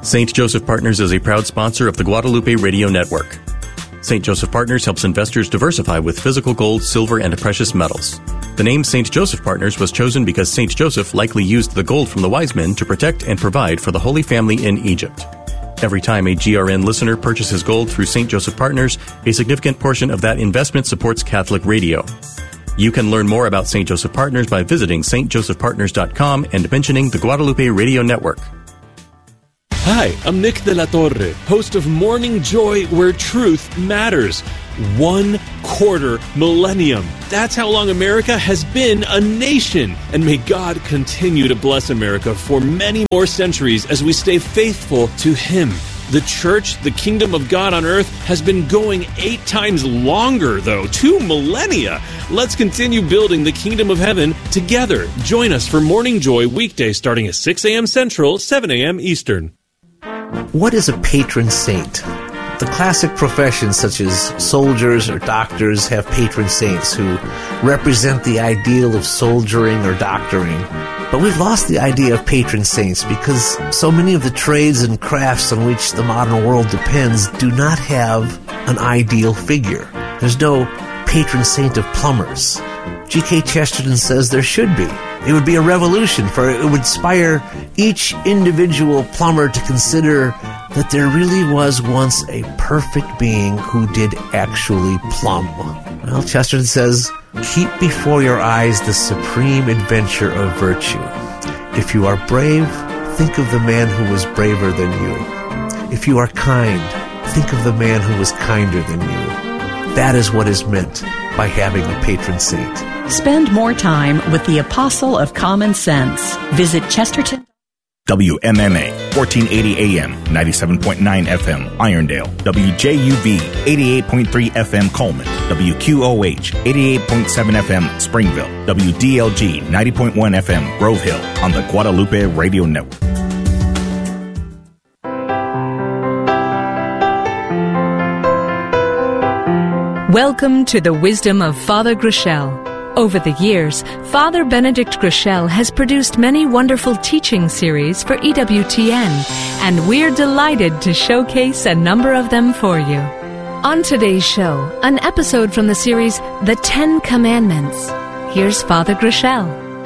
St. Joseph Partners is a proud sponsor of the Guadalupe Radio Network. St. Joseph Partners helps investors diversify with physical gold, silver, and precious metals. The name St. Joseph Partners was chosen because St. Joseph likely used the gold from the wise men to protect and provide for the Holy Family in Egypt. Every time a GRN listener purchases gold through St. Joseph Partners, a significant portion of that investment supports Catholic radio. You can learn more about St. Joseph Partners by visiting stjosephpartners.com and mentioning the Guadalupe Radio Network. Hi, I'm Nick De La Torre, host of Morning Joy, where truth matters. 1/4 millennium. That's how long America has been a nation. And may God continue to bless America for many more centuries as we stay faithful to Him. The church, the kingdom of God on earth, has been going 8 times longer, though. 2 millennia. Let's continue building the kingdom of heaven together. Join us for Morning Joy weekdays starting at 6 a.m. Central, 7 a.m. Eastern. What is a patron saint? The classic professions such as soldiers or doctors have patron saints who represent the ideal of soldiering or doctoring. But we've lost the idea of patron saints because so many of the trades and crafts on which the modern world depends do not have an ideal figure. There's no patron saint of plumbers. G.K. Chesterton says there should be. It would be a revolution, for it would inspire each individual plumber to consider that there really was once a perfect being who did actually plumb. Well, Chesterton says, keep before your eyes the supreme adventure of virtue. If you are brave, think of the man who was braver than you. If you are kind, think of the man who was kinder than you. That is what is meant by having a patron saint. Spend more time with the Apostle of Common Sense. Visit Chesterton. WMMA, 1480 AM, 97.9 FM, Irondale. WJUV, 88.3 FM, Coleman. WQOH, 88.7 FM, Springville. WDLG, 90.1 FM, Grove Hill, on the Guadalupe Radio Network. Welcome to the Wisdom of Father Groeschel. Over the years, Father Benedict Groeschel has produced many wonderful teaching series for EWTN, and we're delighted to showcase a number of them for you. On today's show, an episode from the series The 10 Commandments. Here's Father Groeschel.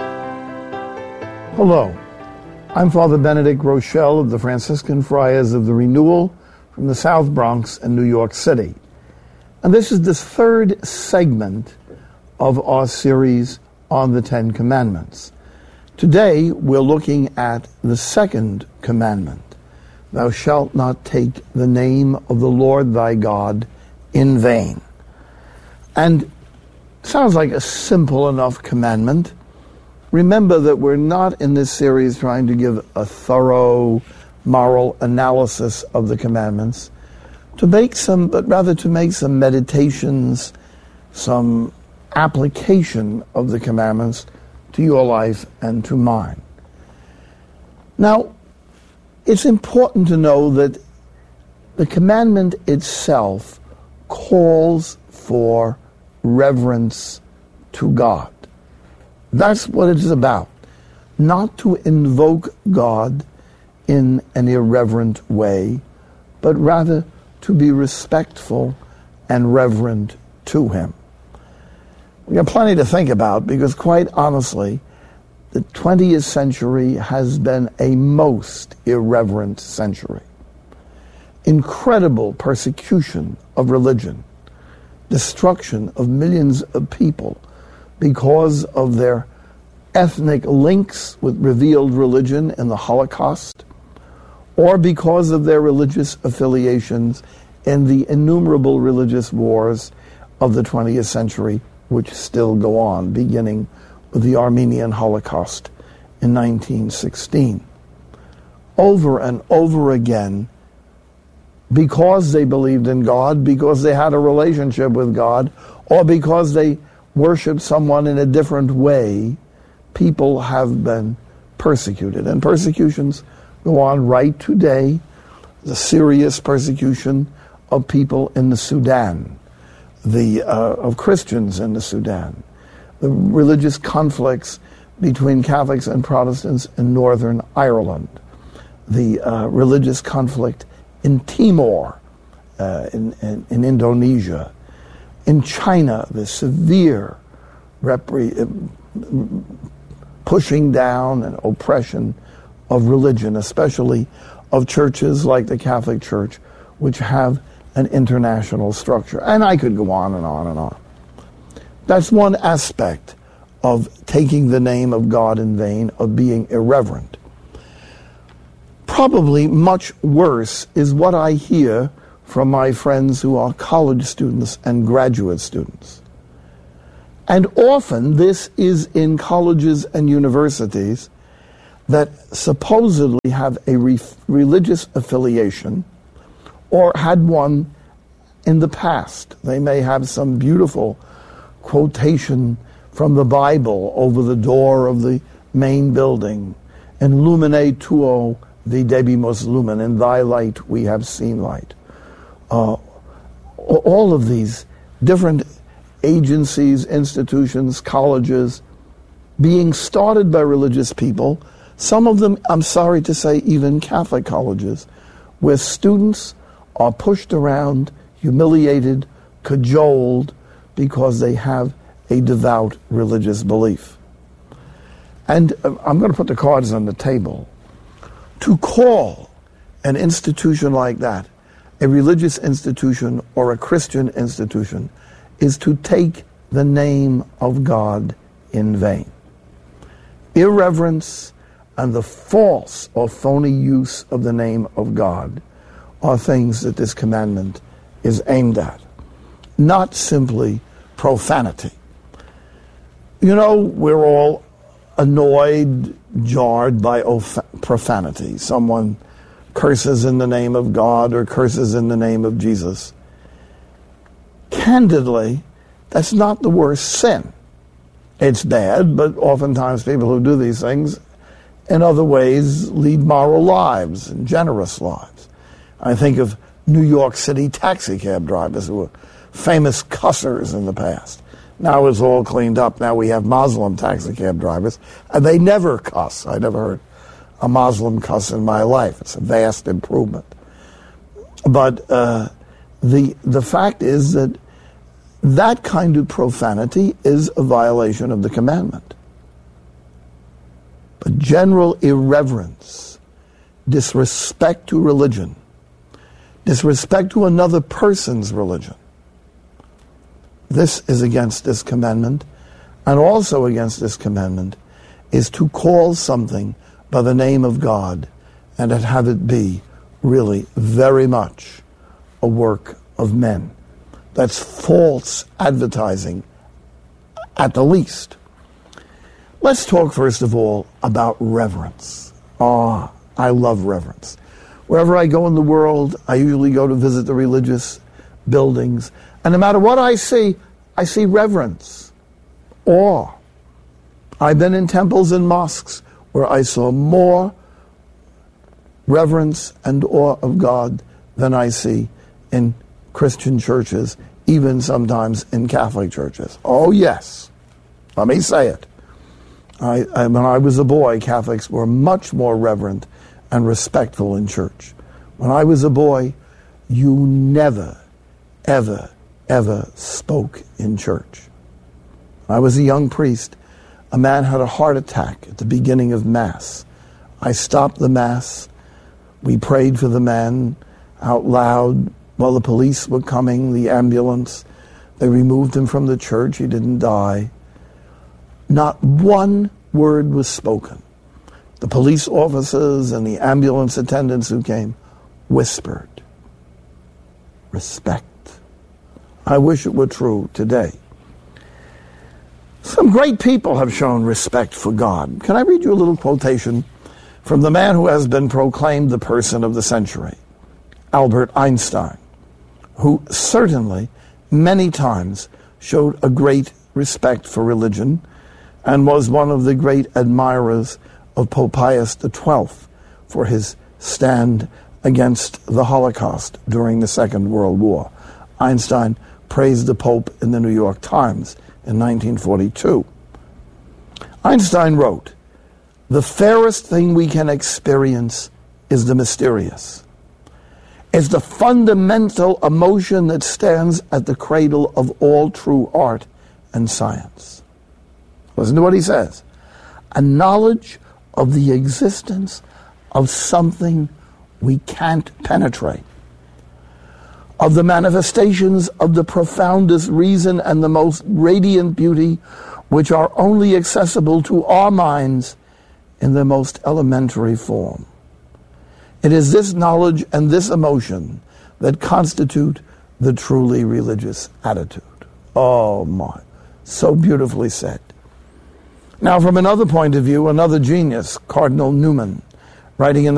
Hello, I'm Father Benedict Groeschel of the Franciscan Friars of the Renewal from the South Bronx and New York City. And this is the 3rd segment of our series on the 10 Commandments. Today, we're looking at the 2nd commandment. Thou shalt not take the name of the Lord thy God in vain. And it sounds like a simple enough commandment. Remember that we're not in this series trying to give a thorough moral analysis of the commandments, but rather to make some meditations, some application of the commandments to your life and to mine. Now, it's important to know that the commandment itself calls for reverence to God. That's what it is about. Not to invoke God in an irreverent way, but rather to be respectful and reverent to Him. We have plenty to think about because, quite honestly, the 20th century has been a most irreverent century. Incredible persecution of religion, destruction of millions of people because of their ethnic links with revealed religion in the Holocaust, or because of their religious affiliations in the innumerable religious wars of the 20th century, which still go on, beginning with the Armenian Holocaust in 1916. Over and over again, because they believed in God, because they had a relationship with God, or because they worshiped someone in a different way, people have been persecuted. And persecutions go on right today. The serious persecution of people in the Sudan, of Christians in the Sudan, the religious conflicts between Catholics and Protestants in Northern Ireland, the religious conflict in Timor, in Indonesia, in China, the severe pushing down and oppression of religion, especially of churches like the Catholic Church, which have an international structure. And I could go on and on and on. That's one aspect of taking the name of God in vain, of being irreverent. Probably much worse is what I hear from my friends who are college students and graduate students. And often this is in colleges and universities that supposedly have a religious affiliation or had one in the past. They may have some beautiful quotation from the Bible over the door of the main building. In lumine tuo videbimus lumen, in thy light we have seen light. All of these different agencies, institutions, colleges, being started by religious people, some of them, I'm sorry to say, even Catholic colleges, where students are pushed around, humiliated, cajoled, because they have a devout religious belief. And I'm going to put the cards on the table. To call an institution like that a religious institution or a Christian institution is to take the name of God in vain. Irreverence and the false or phony use of the name of God are things that this commandment is aimed at, not simply profanity. You know, we're all annoyed, jarred by profanity. Someone curses in the name of God or curses in the name of Jesus. Candidly, that's not the worst sin. It's bad, but oftentimes people who do these things in other ways lead moral lives and generous lives. I think of New York City taxi cab drivers who were famous cussers in the past. Now it's all cleaned up. Now we have Muslim taxi cab drivers, and they never cuss. I never heard a Muslim cuss in my life. It's a vast improvement. But the fact is that that kind of profanity is a violation of the commandment. But general irreverence, disrespect to religion, disrespect to another person's religion, this is against this commandment. And also against this commandment is to call something by the name of God and to have it be really very much a work of men. That's false advertising at the least. Let's talk first of all about reverence. I love reverence. Wherever I go in the world, I usually go to visit the religious buildings, and no matter what I see reverence, awe. I've been in temples and mosques where I saw more reverence and awe of God than I see in Christian churches, even sometimes in Catholic churches. Oh yes, let me say it. When I was a boy, Catholics were much more reverent and respectful in church. When I was a boy, you never, ever, ever spoke in church. When I was a young priest, a man had a heart attack at the beginning of Mass. I stopped the Mass. We prayed for the man out loud while the police were coming, the ambulance. They removed him from the church. He didn't die. Not one word was spoken. The police officers and the ambulance attendants who came whispered. Respect. I wish it were true today. Some great people have shown respect for God. Can I read you a little quotation from the man who has been proclaimed the person of the century, Albert Einstein, who certainly many times showed a great respect for religion and was one of the great admirers of Pope Pius XII for his stand against the Holocaust during the Second World War. Einstein praised the Pope in the New York Times in 1942. Einstein wrote, "The fairest thing we can experience is the mysterious. It's the fundamental emotion that stands at the cradle of all true art and science. Listen to what he says. A knowledge of the existence of something we can't penetrate, of the manifestations of the profoundest reason and the most radiant beauty, which are only accessible to our minds in their most elementary form. It is this knowledge and this emotion that constitute the truly religious attitude. Oh my, so beautifully said. Now, from another point of view, another genius, Cardinal Newman, writing in the